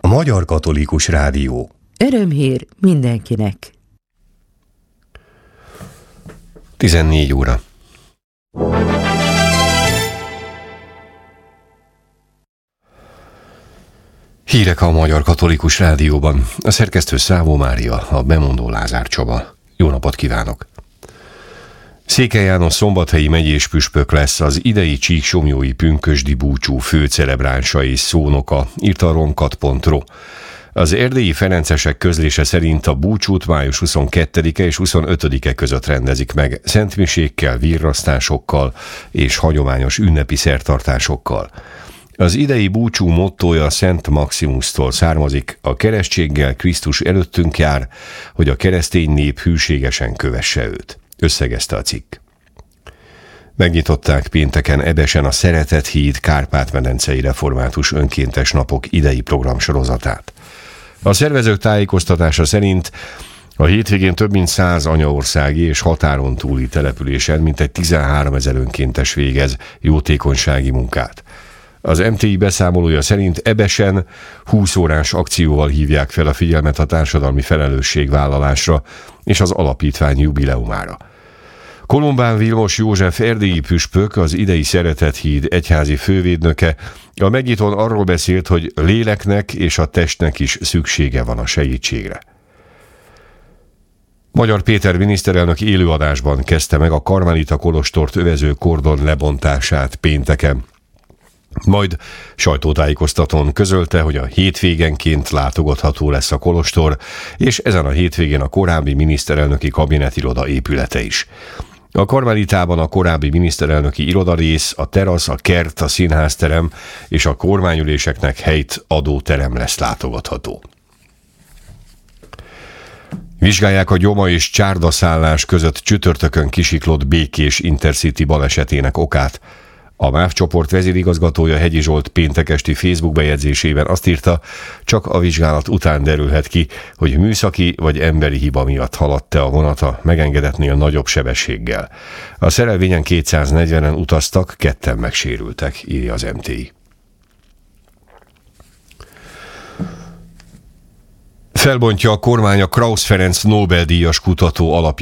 A Magyar Katolikus Rádió. Örömhír mindenkinek. 14 óra. Hírek a Magyar Katolikus Rádióban. A szerkesztő Szávó Mária, a bemondó Lázár Csaba. Jó napot kívánok! Székely János szombathelyi megyés püspök lesz, az idei csíksomlyói pünkösdi búcsú főcelebránsa és szónoka, írta a ronkat.ro. Az erdélyi ferencesek közlése szerint a búcsút május 22-e és 25-e között rendezik meg, szentmisékkel, virrasztásokkal és hagyományos ünnepi szertartásokkal. Az idei búcsú mottója Szent Maximusztól származik: a keresztséggel Krisztus előttünk jár, hogy a keresztény nép hűségesen kövesse őt. Összegezte a cikk. Megnyitották pénteken Ebesen a Szeretet híd Kárpát-medencei református önkéntes napok idei programsorozatát. A szervezők tájékoztatása szerint a hétvégén több mint 100 anyaországi és határon túli településen mintegy 13 000 önkéntes végez jótékonysági munkát. Az MTI beszámolója szerint Ebesen 20 órás akcióval hívják fel a figyelmet a társadalmi felelősségvállalásra és az alapítvány jubileumára. Kolombán Vilmos József erdélyi püspök, az idei Szeretet híd egyházi fővédnöke, a megnyitón arról beszélt, hogy léleknek és a testnek is szüksége van a segítségre. Magyar Péter miniszterelnök élőadásban kezdte meg a karmelita kolostort övező kordon lebontását pénteken. Majd sajtótájékoztatón közölte, hogy a hétvégenként látogatható lesz a kolostor, és ezen a hétvégén a korábbi miniszterelnöki kabinetiroda épülete is. A karmelitában a korábbi miniszterelnöki irodarész, a terasz, a kert, a színházterem és a kormányüléseknek helyt adó terem lesz látogatható. Vizsgálják a Gyoma és Csárda szállás között csütörtökön kisiklott békés Intercity balesetének okát. A MÁV csoport vezérigazgatója Hegyi Zsolt péntek esti Facebook bejegyzésében azt írta, csak a vizsgálat után derülhet ki, hogy műszaki vagy emberi hiba miatt haladt-e a vonat a megengedetnél nagyobb sebességgel. A szerelvényen 240-en utaztak, 2-en megsérültek, írja az MTI. Felbontja a kormány a Krausz Ferenc Nobel-díjas kutató alapját.